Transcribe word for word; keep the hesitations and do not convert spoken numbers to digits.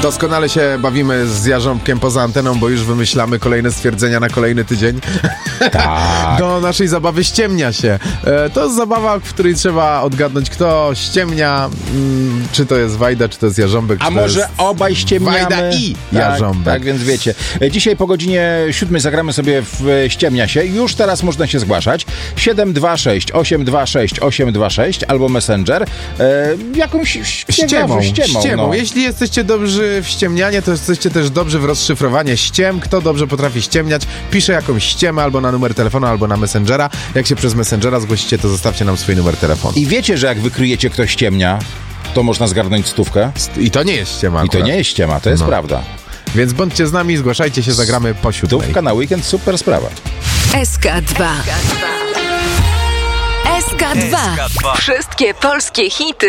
Doskonale się bawimy z Jarząbkiem poza anteną, bo już wymyślamy kolejne stwierdzenia na kolejny tydzień. Tak. Do naszej zabawy ściemnia się. E, to jest zabawa, w której trzeba odgadnąć, kto ściemnia, mm, czy to jest Wajda, czy to jest Jarząbek. A może jest obaj ściemniamy? Wajda i tak, Jarząbek. tak, więc wiecie. Dzisiaj po godzinie siódmej zagramy sobie w Ściemnia się. Już teraz można się zgłaszać. siedem dwa sześć osiem dwa sześć osiem dwa sześć albo Messenger. E, jakąś Ściemą, ściemą. ściemą. No. Jeśli jesteście dobrzy w ściemnianie, to jesteście też dobrzy w rozszyfrowanie ściem. Kto dobrze potrafi ściemniać, pisze jakąś ściemę albo na numer telefonu, albo na Messengera. Jak się przez Messengera zgłosicie, to zostawcie nam swój numer telefonu. I wiecie, że jak wykryjecie, kto ściemnia, to można zgarnąć stówkę? I to nie jest ściema. I to akurat. nie jest ściema, to jest No. prawda. Więc bądźcie z nami, zgłaszajcie się, zagramy po siódmej. Stówka na weekend, super sprawa. S K dwa. S K dwa. Wszystkie polskie hity